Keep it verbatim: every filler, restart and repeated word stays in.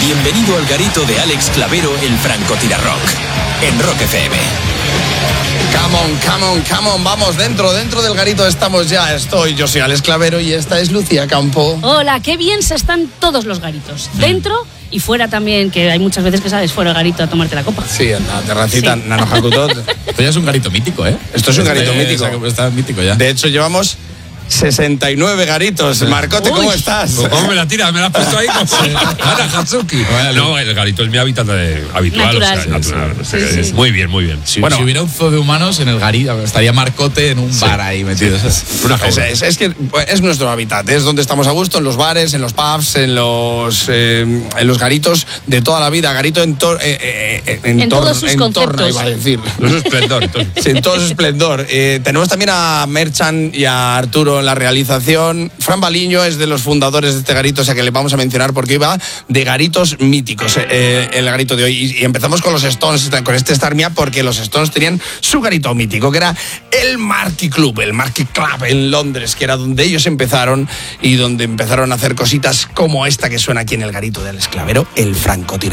Bienvenido al garito de Alex Clavero, el francotirarrock, en Rock F M. Come on, come on, come on, vamos dentro, dentro del garito estamos ya, estoy, yo soy Alex Clavero y esta es Lucía Campo. Hola, qué bien se están todos los garitos, dentro y fuera también, que hay muchas veces que sales fuera del garito a tomarte la copa. Sí, en la terracita, Sí. Nanojacutot. Esto ya es un garito mítico, ¿eh? Esto es un garito Este, mítico. Está mítico ya. De hecho, llevamos sesenta y nueve garitos. Marcote, ¿cómo Uy. estás? ¿Cómo me la tiras? ¿Me la has puesto ahí? Ana Hatsuki. No, el garito es mi hábitat de- habitual. Natural. O sea, natural. O sea, Sí, sí. es Muy bien, muy bien. Si, bueno, si hubiera un zoo de humanos en el garito, estaría Marcote en un bar ahí metido. una Es, jaula. es- es que pues, es nuestro hábitat, es donde estamos a gusto, en los bares, en los pubs, en los eh, en los garitos de toda la vida. Garito en, tor- eh, eh, eh, en, En tor- todos sus en torno, conceptos. iba a decir. No es esplendor. entonces. Sí, en todo su esplendor. Eh, tenemos también a Merchan y a Arturo en la realización. Fran Baliño es de los fundadores de este garito, o sea que le vamos a mencionar porque iba de garitos míticos eh, eh, el garito de hoy. Y, y empezamos con los Stones, con este Start Me Up, porque los Stones tenían su garito mítico, que era el Marquee Club, el Marquee Club en Londres, que era donde ellos empezaron y donde empezaron a hacer cositas como esta que suena aquí en el garito del Alex Clavero, el francotirador.